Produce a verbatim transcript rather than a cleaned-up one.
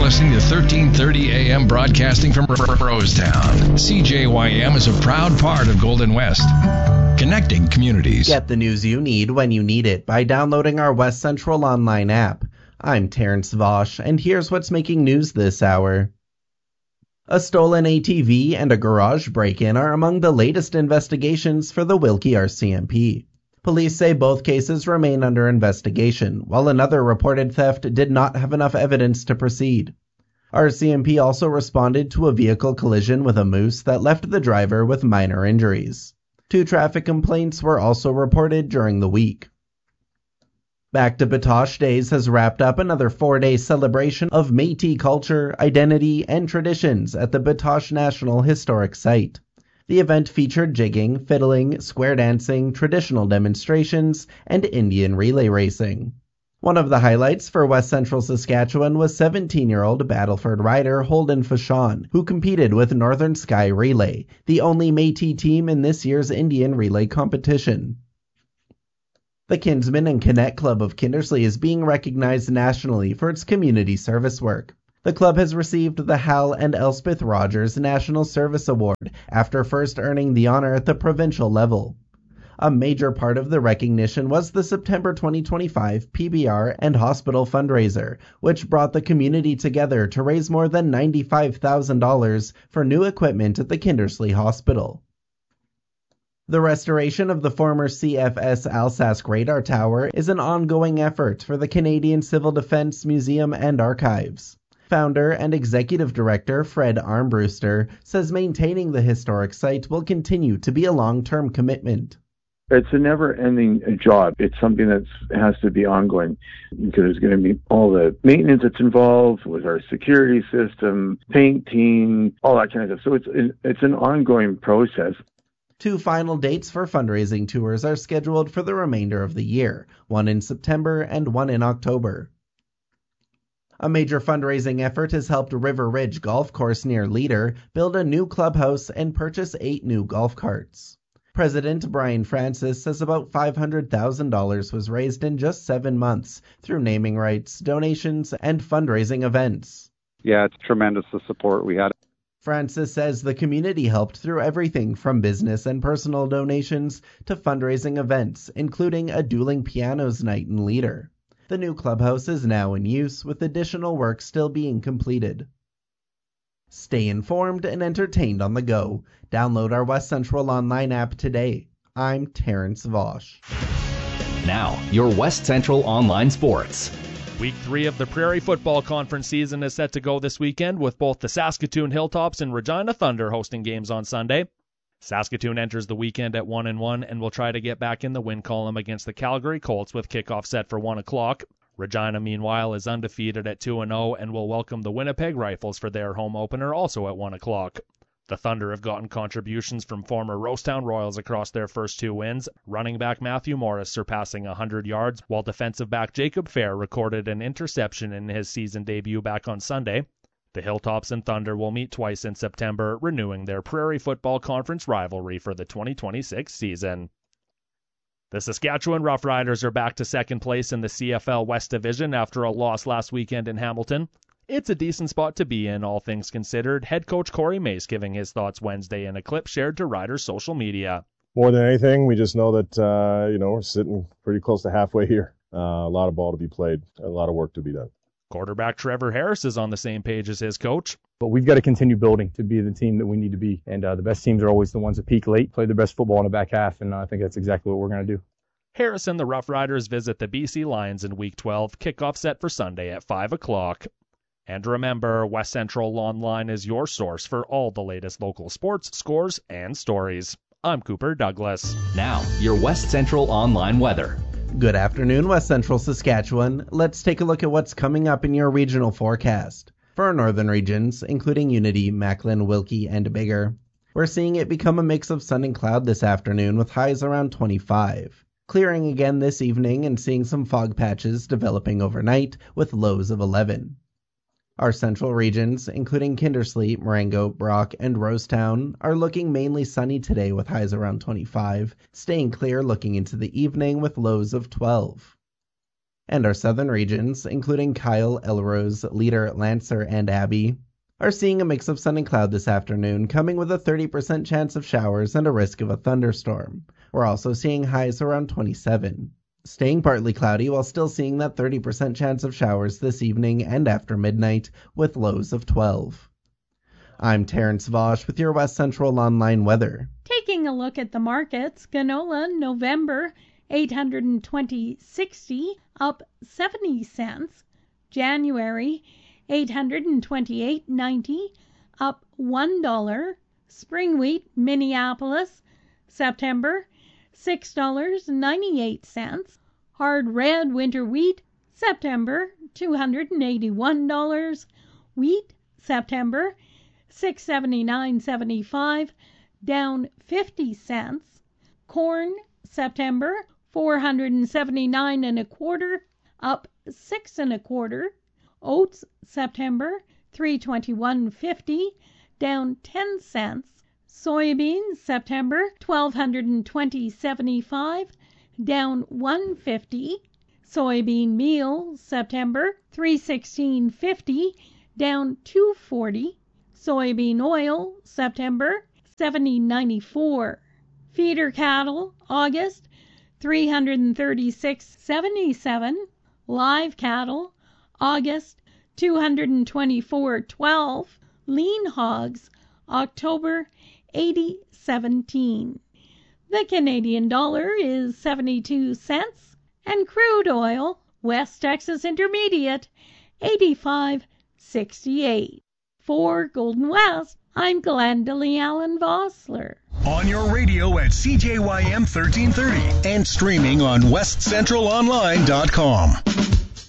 listening to thirteen thirty A M broadcasting from Rosetown. C J Y M is a proud part of Golden West, connecting communities. Get the news you need when you need it by downloading our West Central online app. I'm Terrence Vosch, and here's what's making news this hour. A stolen A T V and a garage break-in are among the latest investigations for the Wilkie R C M P. Police say both cases remain under investigation, while another reported theft did not have enough evidence to proceed. R C M P also responded to a vehicle collision with a moose that left the driver with minor injuries. Two traffic complaints were also reported during the week. Back to Batoche Days has wrapped up another four-day celebration of Métis culture, identity, and traditions at the Batoche National Historic Site. The event featured jigging, fiddling, square dancing, traditional demonstrations, and Indian relay racing. One of the highlights for West Central Saskatchewan was seventeen-year-old Battleford rider Holden Fashon, who competed with Northern Sky Relay, the only Métis team in this year's Indian relay competition. The Kinsman and Connect Club of Kindersley is being recognized nationally for its community service work. The club has received the Hal and Elspeth Rogers National Service Award after first earning the honor at the provincial level. A major part of the recognition was the September twenty twenty-five P B R and hospital fundraiser, which brought the community together to raise more than ninety-five thousand dollars for new equipment at the Kindersley Hospital. The restoration of the former C F S Alsace radar tower is an ongoing effort for the Canadian Civil Defence Museum and Archives. Founder and Executive Director Fred Armbruster says maintaining the historic site will continue to be a long-term commitment. It's a never-ending job. It's something that has to be ongoing because there's going to be all the maintenance that's involved with our security system, painting, all that kind of stuff. So it's it's an ongoing process. Two final dates for fundraising tours are scheduled for the remainder of the year, one in September and one in October. A major fundraising effort has helped River Ridge Golf Course near Leader build a new clubhouse and purchase eight new golf carts. President Brian Francis says about five hundred thousand dollars was raised in just seven months through naming rights, donations, and fundraising events. Yeah, it's tremendous the support we had. Francis says the community helped through everything from business and personal donations to fundraising events, including a dueling pianos night in Leader. The new clubhouse is now in use, with additional work still being completed. Stay informed and entertained on the go. Download our West Central online app today. I'm Terrence Vosch. Now, your West Central Online Sports. Week three of the Prairie Football Conference season is set to go this weekend, with both the Saskatoon Hilltops and Regina Thunder hosting games on Sunday. Saskatoon enters the weekend at one and one and will try to get back in the win column against the Calgary Colts with kickoff set for one o'clock. Regina, meanwhile, is undefeated at two and oh and will welcome the Winnipeg Rifles for their home opener also at one o'clock. The Thunder have gotten contributions from former Rosetown Royals across their first two wins, running back Matthew Morris surpassing one hundred yards, while defensive back Jacob Fair recorded an interception in his season debut back on Sunday. The Hilltops and Thunder will meet twice in September, renewing their Prairie Football Conference rivalry for the twenty twenty-six season. The Saskatchewan Roughriders are back to second place in the C F L West Division after a loss last weekend in Hamilton. It's a decent spot to be in, all things considered. Head coach Corey Mace giving his thoughts Wednesday in a clip shared to Riders' social media. More than anything, we just know that, uh, you know, we're sitting pretty close to halfway here. Uh, a lot of ball to be played, a lot of work to be done. Quarterback Trevor Harris is on the same page as his coach. But we've got to continue building to be the team that we need to be. And uh, the best teams are always the ones that peak late, play their best football in the back half, and uh, I think that's exactly what we're going to do. Harris and the Rough Riders visit the B C Lions in Week twelve, kickoff set for Sunday at five o'clock. And remember, West Central Online is your source for all the latest local sports, scores, and stories. I'm Cooper Douglas. Now, your West Central Online weather. Good afternoon, West Central Saskatchewan. Let's take a look at what's coming up in your regional forecast. For our northern regions, including Unity, Macklin, Wilkie, and Biggar, we're seeing it become a mix of sun and cloud this afternoon with highs around twenty-five. Clearing again this evening and seeing some fog patches developing overnight with lows of eleven. Our central regions, including Kindersley, Marengo, Brock, and Rosetown, are looking mainly sunny today with highs around twenty-five, staying clear looking into the evening with lows of twelve. And our southern regions, including Kyle, Elrose, Leader, Lancer, and Abbey, are seeing a mix of sun and cloud this afternoon, coming with a thirty percent chance of showers and a risk of a thunderstorm. We're also seeing highs around twenty-seven. Staying partly cloudy while still seeing that thirty percent chance of showers this evening and after midnight, with lows of twelve. I'm Terrence Vosch with your West Central Online weather. Taking a look at the markets, canola November eight hundred twenty sixty up seventy cents. January eight hundred twenty-eight ninety up one dollar. Spring wheat Minneapolis September six dollars and ninety-eight cents. Hard red winter wheat September two hundred eighty-one dollars. Wheat September six seventy-nine seventy-five down fifty cents. Corn September four hundred seventy-nine and a quarter up six and a quarter. Oats September three twenty-one fifty down ten cents. Soybeans September twelve twenty seventy-five down one fifty. Soybean meal September three sixteen fifty down two forty. Soybean oil September seventy ninety-four. Feeder cattle August three thirty-six seventy-seven. Live cattle August two twenty-four twelve. Lean hogs October eighty seventeen. The Canadian dollar is seventy-two cents and crude oil West Texas Intermediate eighty-five sixty-eight. For Golden West, I'm Glendalee Allen Vossler. On your radio at C J Y M thirteen thirty and streaming on west central online dot com.